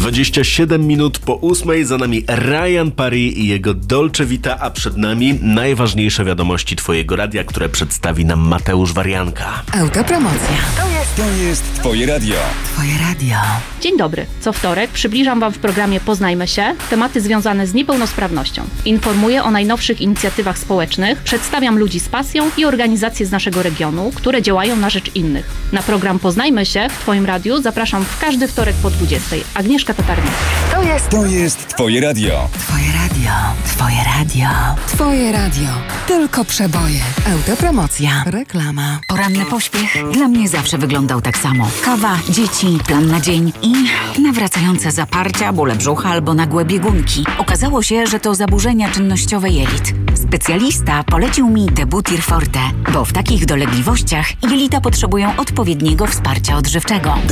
27 minut po 8, za nami Ryan Parry i jego Dolce Vita, a przed nami najważniejsze wiadomości Twojego radia, które przedstawi nam Mateusz Warianka. Autopromocja. To jest Twoje radio. Twoje radio. Dzień dobry. Co wtorek przybliżam Wam w programie Poznajmy się tematy związane z niepełnosprawnością. Informuję o najnowszych inicjatywach społecznych, przedstawiam ludzi z pasją i organizacje z naszego regionu, które działają na rzecz innych. Na program Poznajmy się w Twoim radiu zapraszam w każdy wtorek po 20. Agnieszka Tatarnicka. To jest Twoje radio. Twoje radio. Twoje radio. Twoje radio. Tylko przeboje. Autopromocja. Reklama. Poranny pośpiech dla mnie zawsze wyglądał tak samo. Kawa, dzieci, plan na dzień i nawracające zaparcia, bóle brzucha albo nagłe biegunki. Okazało się, że to zaburzenia czynnościowe jelit. Specjalista polecił mi Debutir Forte, bo w takich dolegliwościach jelita potrzebują odpowiedniego wsparcia odżywczego.